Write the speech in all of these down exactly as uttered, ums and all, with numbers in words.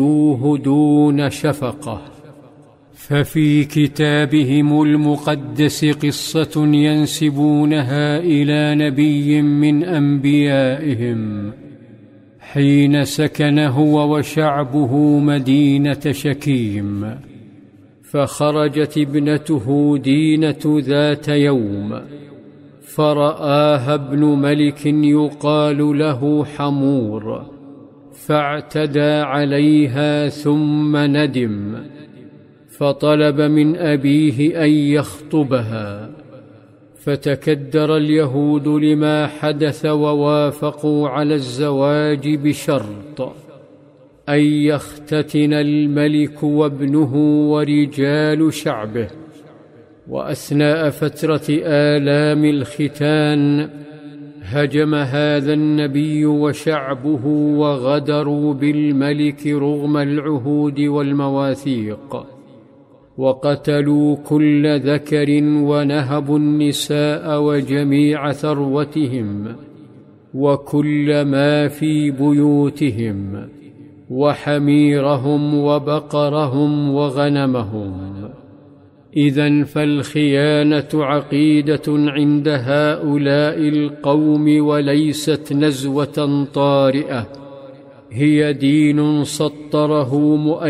دون شفقة. ففي كتابهم المقدس قصة ينسبونها إلى نبي من أنبيائهم حين سكن هو وشعبه مدينة شكيم، فخرجت ابنته دينة ذات يوم فرآها ابن ملك يقال له حمور، فاعتدى عليها ثم ندم، فطلب من أبيه أن يخطبها، فتكدر اليهود لما حدث ووافقوا على الزواج بشرط أن يختتن الملك وابنه ورجال شعبه. وأثناء فترة آلام الختان هجم هذا النبي وشعبه وغدروا بالملك رغم العهود والمواثيق، وقتلوا كل ذكر ونهبوا النساء وجميع ثروتهم وكل ما في بيوتهم وحميرهم وبقرهم وغنمهم. إذن فالخيانة عقيدة عند هؤلاء القوم وليست نزوة طارئة، هي دين سطره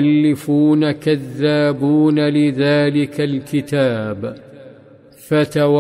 مؤلفون كذابون لذلك الكتاب فتوى